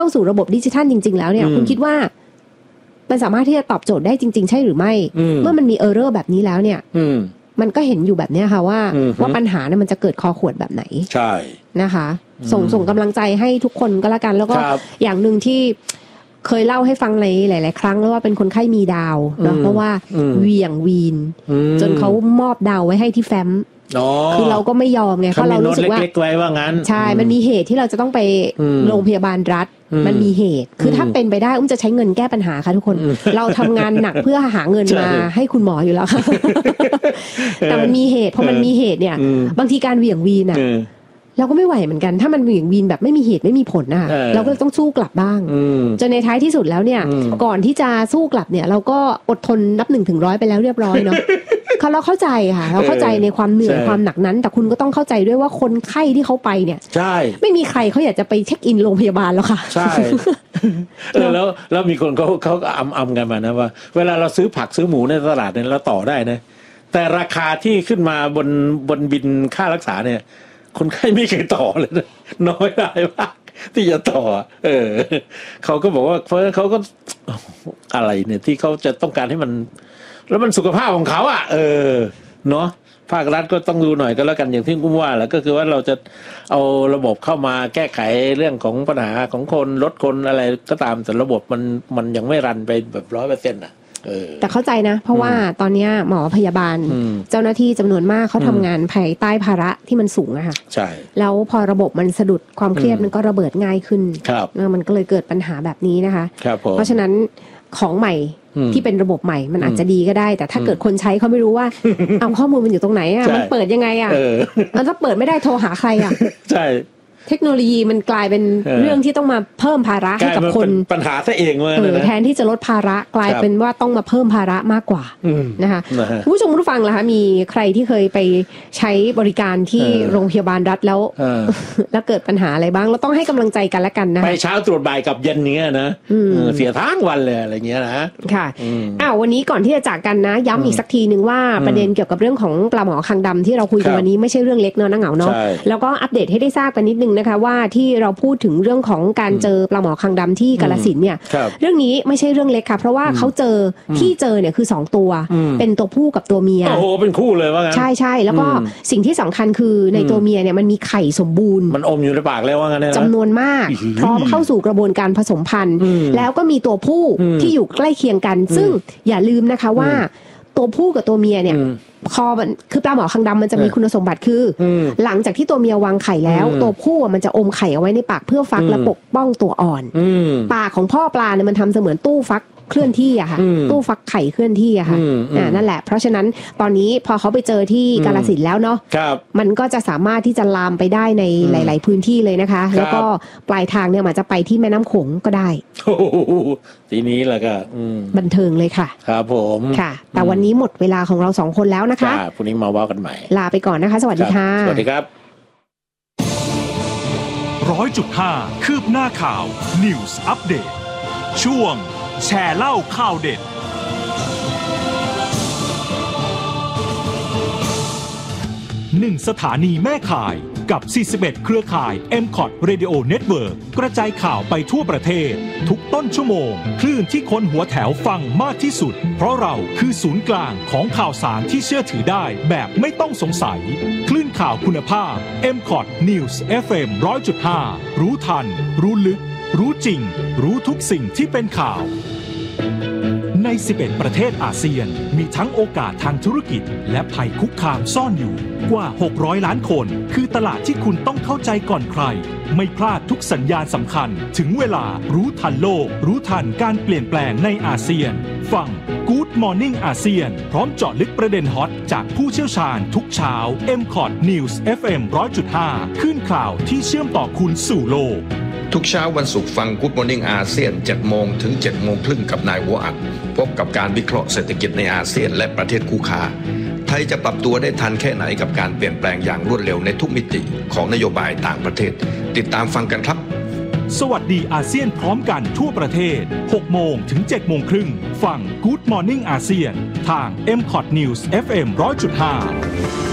เข้าสู่ระบบดิจิทัลจริงๆแล้วเนี่ยคุณคิดว่ามันสามารถที่จะตอบโจทย์ได้จริงๆใช่หรือไม่เมื่อมันมีเออร์เรอร์แบบนี้แล้วเนี่ยมันก็เห็นอยู่แบบนี้ค่ะว่าปัญหาเนี่ยมันจะเกิดคอขวดแบบไหนใช่นะคะส่งกำลังใจให้ทุกคนก็แล้วกันแล้วก็อย่างนึงที่เคยเล่าให้ฟังในหลายๆครั้งแล้วว่าเป็นคนไข้มีดาวเนาะเพราะว่าเวียงวีนจนเขามอบดาวไว้ให้ที่แฟ้มคือเราก็ไม่ยอมไงเพราะเรารู้สึกว่าใช่มันมีเหตุที่เราจะต้องไปโรงพยาบาลรัฐมันมีเหตุคือถ้าเป็นไปได้จะใช้เงินแก้ปัญหาค่ะทุกคนเราทำงานหนักเพื่อหาเงินมาให้คุณหมออยู่แล้วค่ะแต่มันมีเหตุพอมันมีเหตุเนี่ยบางทีการเหวี่ยงวีนอ่ะเราก็ไม่ไหวเหมือนกันถ้ามันเหวี่ยงวีนแบบไม่มีเหตุไม่มีผลนะคะเราก็ต้องสู้กลับบ้างจนในท้ายที่สุดแล้วเนี่ยก่อนที่จะสู้กลับเนี่ยเราก็อดทนนับ1 ถึง 100ไปแล้วเรียบร้อยเนาะเราเข้าใจค่ะเราเข้าใจในความเหนื่อยความหนักนั้นแต่คุณก็ต้องเข้าใจด้วยว่าคนไข้ที่เขาไปเนี่ยใช่ไม่มีใครเขาอยากจะไปเช็คอินโรงพยาบาลแล้วค่ะใช่แล้วมีคนเขาอำกันมานะว่าเวลาเราซื้อผักซื้อหมูในตลาดเนี่ยเราต่อได้นะแต่ราคาที่ขึ้นมาบนบินค่ารักษาเนี่ยคนไข้ไม่เคยต่อเลยนะน้อยรายมากที่จะต่อเขาก็บอกว่าเพราะเขาก็อะไรเนี่ยที่เขาจะต้องการให้มันแล้วมันสุขภาพของเขาเนาะภาครัฐก็ต้องดูหน่อยก็แล้วกันอย่างที่กุ้มว่าแหละก็คือว่าเราจะเอาระบบเข้ามาแก้ไขเรื่องของปัญหาของคนลดคนอะไรก็ตามแต่ระบบมันยังไม่รันไปแบบ 100% น่ะแต่เข้าใจนะเพราะว่าตอนนี้หมอพยาบาลเจ้าหน้าที่จำนวนมากเขาทำงานภายใต้ภาระที่มันสูงอะค่ะใช่แล้วพอระบบมันสะดุดความเครียดมันก็ระเบิดง่ายขึ้นมันก็เลยเกิดปัญหาแบบนี้นะคะเพราะฉะนั้นของใหม่ที่เป็นระบบใหม่มันอาจจะดีก็ได้แต่ถ้าเกิดคนใช้เขาไม่รู้ว่าเอาข้อมูลมันอยู่ตรงไหนอะมันเปิดยังไงอะมันถ้าเปิดไม่ได้โทรหาใครอะใช่เทคโนโลยีมันกลายเป็นเรื่องที่ต้องมาเพิ่มภาระให้กับคนปัญหาซะเองแทนที่จะลดภาระกลายเป็นว่าต้องมาเพิ่มภาระมากกว่านะคะผู้ชมผู้ฟังล่ะคะมีใครที่เคยไปใช้บริการที่โรงพยาบาลรัฐแล้วเกิดปัญหาอะไรบ้างเราต้องให้กำลังใจกันและกันนะไปเช้าตรวจบ่ายกับเย็นเนี้ยนะเสียทั้งวันเลยอะไรเงี้ยนะค่ะวันนี้ก่อนที่จะจากกันนะย้ำอีกสักทีนึงว่าประเด็นเกี่ยวกับเรื่องของปลาหมอคางดำที่เราคุยกันวันนี้ไม่ใช่เรื่องเล็กเนาะเหงาเนาะแล้วก็อัปเดตให้ได้ทราบกันนิดนึงนะคะว่าที่เราพูดถึงเรื่องของการเจอปลาหมอคางดำที่กาฬสินธุ์เนี่ยเรื่องนี้ไม่ใช่เรื่องเล็กค่ะเพราะว่าเขาเจอเนี่ยคือ2ตัวเป็นตัวผู้กับตัวเมียโอ้โหเป็นคู่เลยว่างั้นใช่แล้วก็สิ่งที่สำคัญคือในตัวเมียเนี่ยมันมีไข่สมบูรณ์มันอมอยู่ในปากแล้วว่างั้นจำนวนมากพร้อมเข้าสู่กระบวนการผสมพันธุ์แล้วก็มีตัวผู้ที่อยู่ใกล้เคียงกันซึ่งอย่าลืมนะคะว่าตัวผู้กับตัวเมียเนี่ยพอมันคือปลาหมอคางดำมันจะมีคุณสมบัติคือหลังจากที่ตัวเมียวางไข่แล้วตัวผู้มันจะอมไข่เอาไว้ในปากเพื่อฟักและปกป้องตัวอ่อนปากของพ่อปลาเนี่ยมันทำเสมือนตู้ฟักเคลื่อนที่อะค่ะตู้ฟักไข่เคลื่อนที่อะค่ะนั่นแหละเพราะฉะนั้นตอนนี้พอเขาไปเจอที่กาฬสินธุ์แล้วเนาะมันก็จะสามารถที่จะลามไปได้ในหลายๆพื้นที่เลยนะคะแล้วก็ปลายทางเนี่ยมันจะไปที่แม่น้ำโขงก็ได้ทีนี้แหละก็บันเทิงเลยค่ะครับผมค่ะแต่วันนี้หมดเวลาของเรา2คนแล้วนะคะพรุ่งนี้มาว่ากันใหม่ลาไปก่อนนะคะสวัสดีค่ะสวัสดีครับ 100.5 คืบหน้าข่าว News Update ช่วงแชร์เล่าข่าวเด็ด1 สถานีแม่ข่ายกับ41เครือข่าย MCOT Radio Network กระจายข่าวไปทั่วประเทศทุกต้นชั่วโมงคลื่นที่คนหัวแถวฟังมากที่สุดเพราะเราคือศูนย์กลางของข่าวสารที่เชื่อถือได้แบบไม่ต้องสงสัยคลื่นข่าวคุณภาพ MCOT News FM 100.5 รู้ทันรู้ลึกรู้จริงรู้ทุกสิ่งที่เป็นข่าวใน11ประเทศอาเซียนมีทั้งโอกาสทางธุรกิจและภัยคุกคามซ่อนอยู่กว่า600ล้านคนคือตลาดที่คุณต้องเข้าใจก่อนใครไม่พลาดทุกสัญญาณสำคัญถึงเวลารู้ทันโลกรู้ทันการเปลี่ยนแปลงในอาเซียนฟัง Good Morning อาเซียนพร้อมเจาะลึกประเด็นฮอตจากผู้เชี่ยวชาญทุกเช้า MCOT News FM 100.5 คลื่นข่าวที่เชื่อมต่อคุณสู่โลกทุกเช้าวันศุกร์ฟัง Good Morning อาเซียน 7 โมงถึง 7 โมงครึ่งกับนายวัวอัดพบกับการวิเคราะห์เศรษฐกิจในอาเซียนและประเทศคู่ค้าไทยจะปรับตัวได้ทันแค่ไหนกับการเปลี่ยนแปลงอย่างรวดเร็วในทุกมิติของนโยบายต่างประเทศติดตามฟังกันครับสวัสดีอาเซียนพร้อมกันทั่วประเทศ 6 โมงถึง 7 โมงครึ่งฟัง Good Morning อาเซียนทาง MCOT News FM 100.5